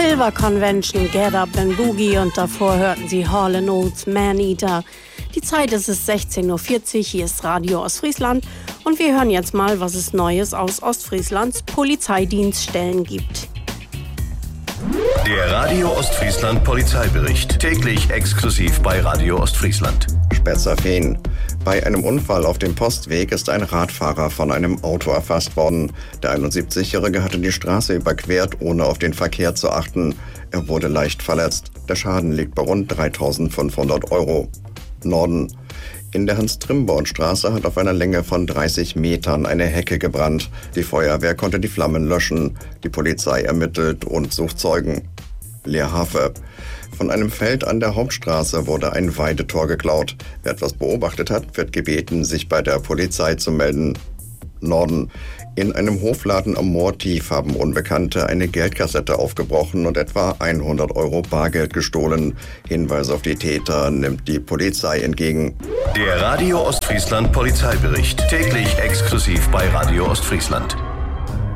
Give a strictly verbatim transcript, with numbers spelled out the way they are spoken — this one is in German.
Silver Convention, Get Up and Boogie und davor hörten Sie Hall and Oates, Man Eater. Die Zeit ist es sechzehn Uhr vierzig, hier ist Radio Ostfriesland und wir hören jetzt mal, was es Neues aus Ostfrieslands Polizeidienststellen gibt. Der Radio Ostfriesland Polizeibericht, täglich exklusiv bei Radio Ostfriesland. Spetzer-Fehn. Bei einem Unfall auf dem Postweg ist ein Radfahrer von einem Auto erfasst worden. Der einundsiebzigjährige hatte die Straße überquert, ohne auf den Verkehr zu achten. Er wurde leicht verletzt. Der Schaden liegt bei rund dreitausendfünfhundert Euro. Norden. In der Hans-Trimborn-Straße hat auf einer Länge von dreißig Metern eine Hecke gebrannt. Die Feuerwehr konnte die Flammen löschen. Die Polizei ermittelt und sucht Zeugen. Leerhafe. Von einem Feld an der Hauptstraße wurde ein Weidetor geklaut. Wer etwas beobachtet hat, wird gebeten, sich bei der Polizei zu melden. Norden. In einem Hofladen am Moortief haben Unbekannte eine Geldkassette aufgebrochen und etwa hundert Euro Bargeld gestohlen. Hinweise auf die Täter nimmt die Polizei entgegen. Der Radio Ostfriesland Polizeibericht, täglich exklusiv bei Radio Ostfriesland.